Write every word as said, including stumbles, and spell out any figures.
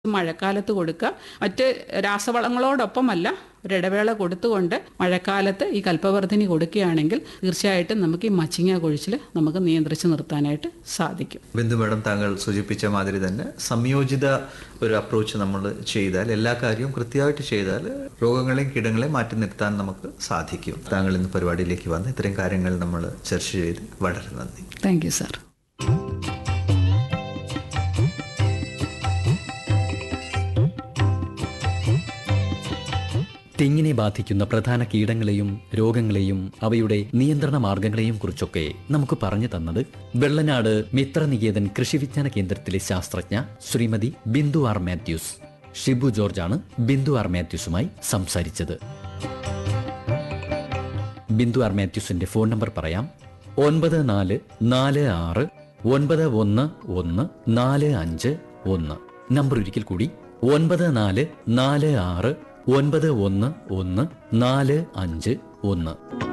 മഴക്കാലത്ത് കൊടുക്കുക. മറ്റ് രാസവളങ്ങളോടൊപ്പമല്ല, ഒരിടവേള കൊടുത്തുകൊണ്ട് മഴക്കാലത്ത് ഈ കൽപ്പവർദ്ധിനി കൊടുക്കുകയാണെങ്കിൽ തീർച്ചയായിട്ടും നമുക്ക് ഈ മച്ചിങ്ങ കൊഴിച്ചിൽ നമുക്ക് നിയന്ത്രിച്ച് നിർത്താനായിട്ട് സാധിക്കും. ബിന്ദു മാഡം, താങ്കൾ സൂചിപ്പിച്ച മാതിരി തന്നെ സംയോജിത ഒരു അപ്രോച്ച് നമ്മൾ ചെയ്താൽ, എല്ലാ കാര്യവും കൃത്യമായിട്ട് ചെയ്താൽ രോഗങ്ങളെയും കീടങ്ങളെയും മാറ്റി നിർത്താൻ നമുക്ക് സാധിക്കും. താങ്കൾ ഇന്ന് പരിപാടിയിലേക്ക് വന്ന് ഇത്രയും കാര്യങ്ങൾ നമ്മൾ ചർച്ച ചെയ്ത് വളരെ നന്ദി. Thank you sir. തെങ്ങിനെ ബാധിക്കുന്ന പ്രധാന കീടങ്ങളെയും രോഗങ്ങളെയും അവയുടെ നിയന്ത്രണ മാർഗങ്ങളെയും കുറിച്ചൊക്കെ നമുക്ക് പറഞ്ഞു തന്നത് വെള്ളനാട് മിത്രനികേതൻ കൃഷിവിജ്ഞാന കേന്ദ്രത്തിലെ ശാസ്ത്രജ്ഞ ശ്രീമതി ബിന്ദു ആർ മാത്യൂസ്. ഷിബു ജോർജാണ് ബിന്ദു ആർ മാത്യൂസുമായി സംസാരിച്ചത്. ബിന്ദു ആർ മാത്യൂസിന്റെ ഫോൺ നമ്പർ പറയാം: ഒൻപത് നാല് നാല് ആറ് ഒൻപത് ഒന്ന് ഒന്ന് നാല് അഞ്ച് ഒന്ന്. നമ്പർ ഒരിക്കൽ കൂടി: ഒൻപത് നാല് നാല് ആറ് ഒൻപത് ഒന്ന് ഒന്ന് നാല് അഞ്ച് ഒന്ന്.